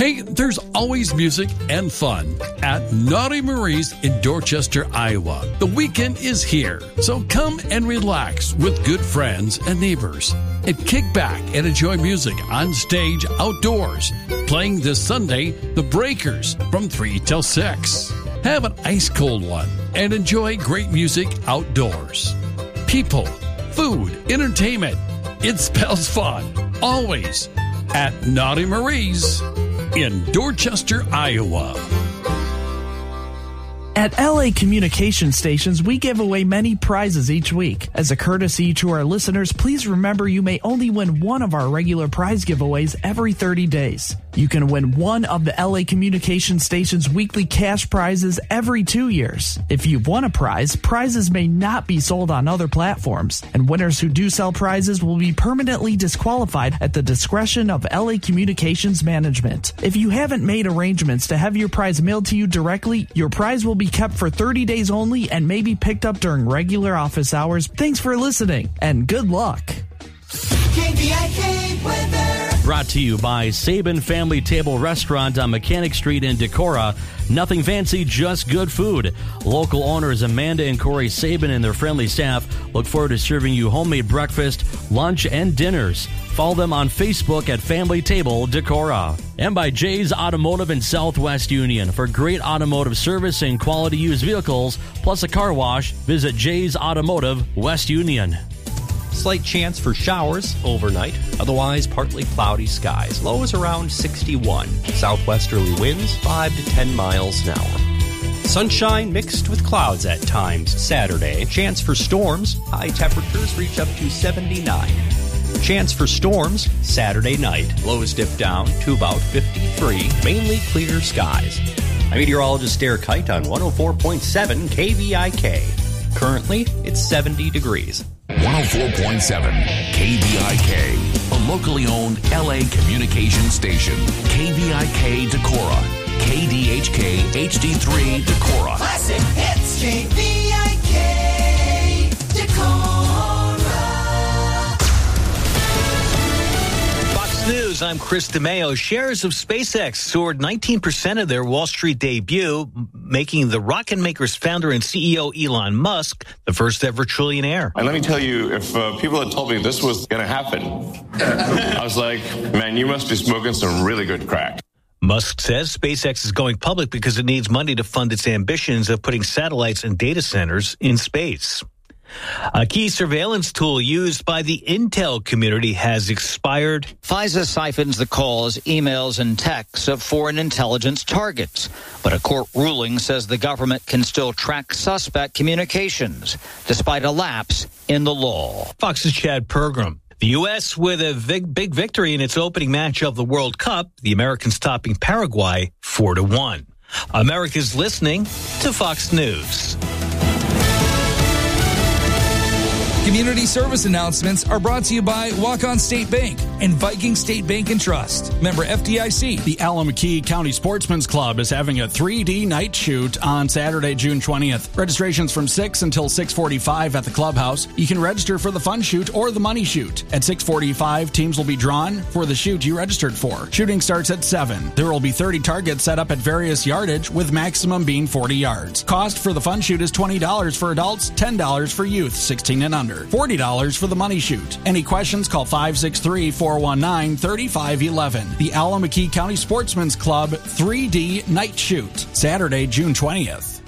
Hey, there's always music and fun at Naughty Marie's in Dorchester, Iowa. The weekend is here, so come and relax with good friends and neighbors. And kick back and enjoy music on stage outdoors. Playing this Sunday, The Breakers from 3 till 6. Have an ice-cold one and enjoy great music outdoors. People, food, entertainment. It spells fun, always, at Naughty Marie's in Dorchester, Iowa. At LA Communication Stations, we give away many prizes each week. As a courtesy to our listeners, please remember you may only win one of our regular prize giveaways every 30 days. You can win one of the LA Communication Station's weekly cash prizes every 2 years. If you've won a prize, prizes may not be sold on other platforms, and winners who do sell prizes will be permanently disqualified at the discretion of LA Communications Management. If you haven't made arrangements to have your prize mailed to you directly, your prize will be kept for 30 days only and may be picked up during regular office hours. Thanks for listening, and good luck. KVIK weather. Brought to you by Sabin Family Table Restaurant on Mechanic Street in Decorah. Nothing fancy, just good food. Local owners Amanda and Corey Sabin and their friendly staff look forward to serving you homemade breakfast, lunch, and dinners. Follow them on Facebook at Family Table Decorah. And by Jay's Automotive in Southwest Union. For great automotive service and quality used vehicles, plus a car wash, visit Jay's Automotive, West Union. Slight chance for showers overnight, otherwise partly cloudy skies. Lows around 61. Southwesterly winds 5 to 10 miles an hour. Sunshine mixed with clouds at times Saturday. Chance for storms. High temperatures reach up to 79. Chance for storms Saturday night. Lows dip down to about 53. Mainly clear skies. I'm meteorologist Derek Height on 104.7 KVIK. Currently, it's 70 degrees. 104.7 KVIK, a locally owned LA communication station. KVIK Decorah, KDHK HD3 Decorah. Classic hits. KVIK Decorah. Fox News, I'm Chris DeMeo. Shares of SpaceX soared 19% of their Wall Street debut, making the rocket maker's founder and CEO Elon Musk the first ever trillionaire. And let me tell you, if people had told me this was going to happen, I was like, man, you must be smoking some really good crack. Musk says SpaceX is going public because it needs money to fund its ambitions of putting satellites and data centers in space. A key surveillance tool used by the intel community has expired. FISA siphons the calls, emails, and texts of foreign intelligence targets. But a court ruling says the government can still track suspect communications, despite a lapse in the law. Fox's Chad Pergram. The U.S. with a big victory in its opening match of the World Cup, the Americans topping Paraguay 4-1. America's listening to Fox News. Community service announcements are brought to you by Walk-On State Bank and Viking State Bank and Trust. Member FDIC. The Alameda County Sportsman's Club is having a 3D night shoot on Saturday, June 20th. Registration's from 6 until 6:45 at the clubhouse. You can register for the fun shoot or the money shoot. At 6:45, teams will be drawn for the shoot you registered for. Shooting starts at 7. There will be 30 targets set up at various yardage, with maximum being 40 yards. Cost for the fun shoot is $20 for adults, $10 for youth, 16 and under. $40 for the money shoot. Any questions, call 563-419-3511. The Alameda County Sportsman's Club 3D Night Shoot, Saturday, June 20th.